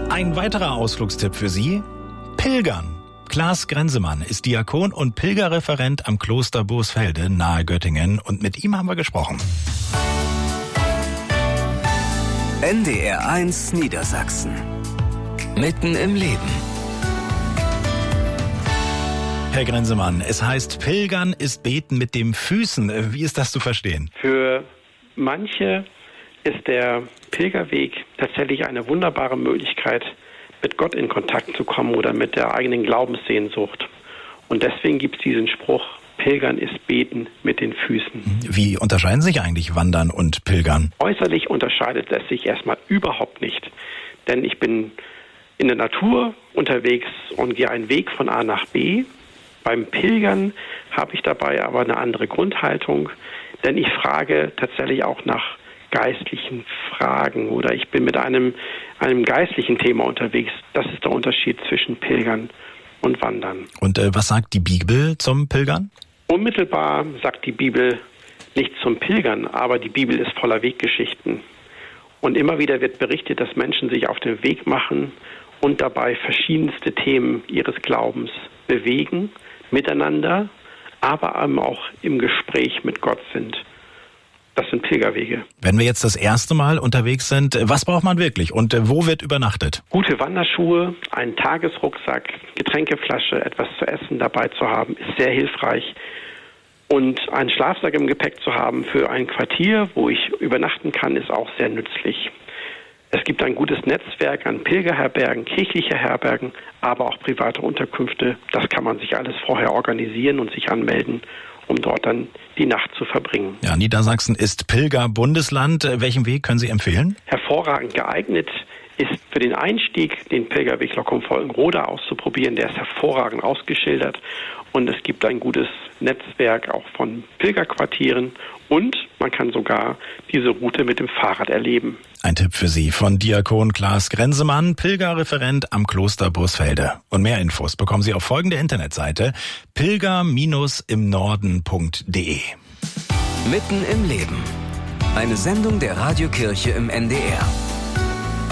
Ein weiterer Ausflugstipp für Sie: Pilgern. Klaas Grenzemann ist Diakon und Pilgerreferent am Kloster Bursfelde nahe Göttingen und mit ihm haben wir gesprochen. NDR 1 Niedersachsen. Mitten im Leben. Herr Grenzemann, es heißt, Pilgern ist Beten mit den Füßen. Wie ist das zu verstehen? Für manche ist der Pilgerweg tatsächlich eine wunderbare Möglichkeit, mit Gott in Kontakt zu kommen oder mit der eigenen Glaubenssehnsucht. Und deswegen gibt es diesen Spruch, Pilgern ist Beten mit den Füßen. Wie unterscheiden sich eigentlich Wandern und Pilgern? Äußerlich unterscheidet es sich erstmal überhaupt nicht. Denn ich bin in der Natur unterwegs und gehe einen Weg von A nach B. Beim Pilgern habe ich dabei aber eine andere Grundhaltung, denn ich frage tatsächlich auch nach geistlichen Fragen oder ich bin mit einem geistlichen Thema unterwegs. Das ist der Unterschied zwischen Pilgern und Wandern. Und was sagt die Bibel zum Pilgern? Unmittelbar sagt die Bibel nichts zum Pilgern, aber die Bibel ist voller Weggeschichten. Und immer wieder wird berichtet, dass Menschen sich auf den Weg machen und dabei verschiedenste Themen ihres Glaubens bewegen, miteinander, aber auch im Gespräch mit Gott sind. Das sind Pilgerwege. Wenn wir jetzt das erste Mal unterwegs sind, was braucht man wirklich und wo wird übernachtet? Gute Wanderschuhe, einen Tagesrucksack, Getränkeflasche, etwas zu essen dabei zu haben, ist sehr hilfreich. Und einen Schlafsack im Gepäck zu haben für ein Quartier, wo ich übernachten kann, ist auch sehr nützlich. Es gibt ein gutes Netzwerk an Pilgerherbergen, kirchliche Herbergen, aber auch private Unterkünfte. Das kann man sich alles vorher organisieren und sich anmelden, um dort dann die Nacht zu verbringen. Ja, Niedersachsen ist Pilgerbundesland. Welchen Weg können Sie empfehlen? Hervorragend geeignet ist für den Einstieg den Pilgerweg Loccum-Volkenroda auszuprobieren. Der ist hervorragend ausgeschildert und es gibt ein gutes Netzwerk auch von Pilgerquartieren und man kann sogar diese Route mit dem Fahrrad erleben. Ein Tipp für Sie von Diakon Klaas Grenzemann, Pilgerreferent am Kloster Bursfelde. Und mehr Infos bekommen Sie auf folgende Internetseite: pilger-imnorden.de. Mitten im Leben. Eine Sendung der Radiokirche im NDR.